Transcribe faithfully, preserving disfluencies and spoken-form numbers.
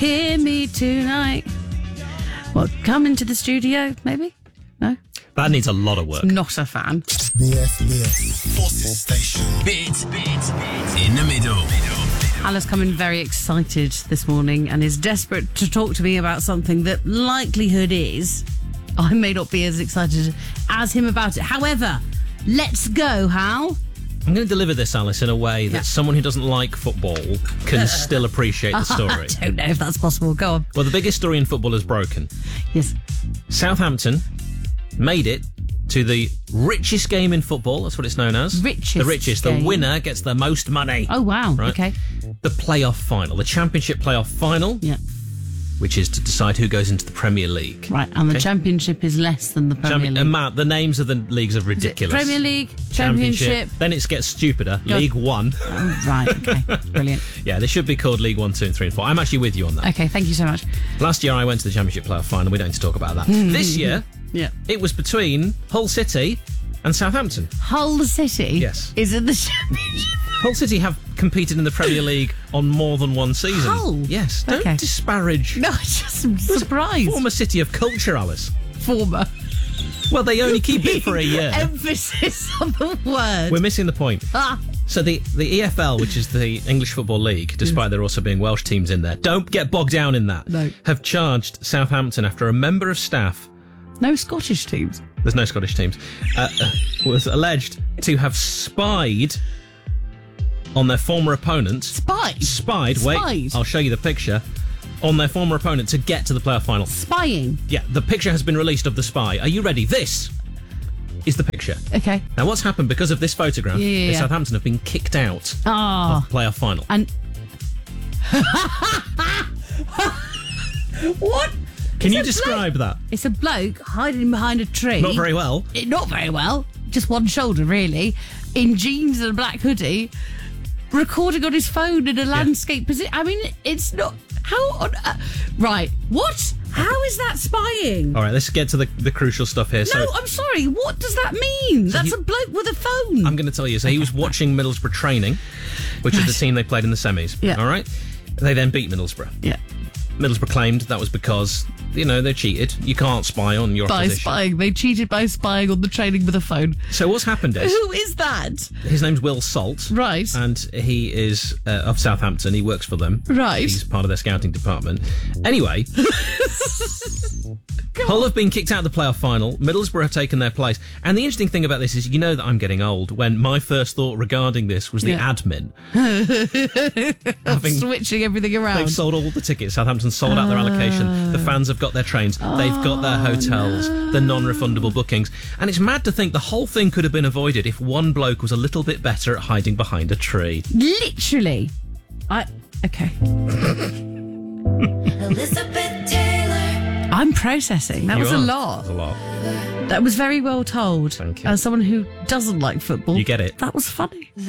Hear me tonight. What, come into the studio, maybe? No? That needs a lot of work. Not a fan. B F B F Forces Station. Beat, beat, beat. In the middle. Alice come in very excited this morning and is desperate to talk to me about something that likelihood is I may not be as excited as him about it. However, let's go, Hal. I'm going to deliver this, Alice, in a way that Yeah. someone who doesn't like football can still appreciate the story. I don't know if that's possible. Go on. Well, the biggest story in football is broken. Yes. Southampton made it to the richest game in football. That's what it's known as. Richest The richest. game. The winner gets the most money. Oh, wow. Right? Okay. The playoff final. The Championship playoff final, Yeah. which is to decide who goes into the Premier League. Right. And the Okay. Championship is less than the Premier Champion- League. and Matt, the names of the leagues are ridiculous. Premier League, Championship. Then it gets stupider. Go. League One. Oh, right. Okay. Brilliant. Yeah, they should be called League One, Two, and Three, and Four. I'm actually with you on that. Okay. Thank you so much. Last year I went to the Championship playoff final. We don't need to talk about that. This year, Yeah. it was between Hull City and Southampton. Hull City. Yes. Is in the Championship. Hull City have competed in the Premier League on more than one season. Hull? Yes. Don't Okay. disparage. No, just I'm surprised. Former city of culture, Alice. Former. Well, they only keep it for a year. Emphasis on the word. We're missing the point. Ah. So the, the E F L, which is the English Football League, despite there also being Welsh teams in there, don't get bogged down in that, No. have charged Southampton after a member of staff, No Scottish teams. there's no Scottish teams, uh, uh, was alleged to have spied on their former opponent. Spied. Spied, wait, Spied. I'll show you the picture, on their former opponent to get to the playoff final. Spying. Yeah, the picture has been released of the spy. Are you ready? This is the picture. Okay. Now, what's happened because of this photograph Yeah, yeah, is yeah. Southampton have been kicked out Ah. of the playoff final. And what? Can It's you a describe that? It's a bloke hiding behind a tree. Not very well. It, not very well. Just one shoulder, really. In jeans and a black hoodie, recording on his phone in a landscape position. I mean, it's not. How on? Uh, right. What? How is that spying? All right, let's get to the, the crucial stuff here. No, So I'm sorry. What does that mean? That's he- a bloke with a phone. I'm going to tell you. So he was watching Middlesbrough training, which is the Right. team they played in the semis. Yeah. All right. They then beat Middlesbrough. yeah. Middlesbrough claimed that was because, you know, they cheated. You can't spy on your By opposition. spying. They cheated by spying on the training with a phone. So what's happened is, Who is that? his name's Will Salt. Right. And he is uh, of Southampton. He works for them. Right. He's part of their scouting department. Anyway, Hull have been kicked out of the playoff final. Middlesbrough have taken their place. And the interesting thing about this is, you know that I'm getting old, when my first thought regarding this was the Yeah. admin. Having, Switching everything around. they've sold all the tickets. Southampton sold out their allocation. The fans have got their trains. They've got their hotels, the non-refundable bookings. And it's mad to think the whole thing could have been avoided if one bloke was a little bit better at hiding behind a tree. Literally. I. Okay. Elizabeth Taylor. I'm processing. That You was a are. lot. That's a lot. That was very well told. Thank you. As someone who doesn't like football. You get it. That was funny.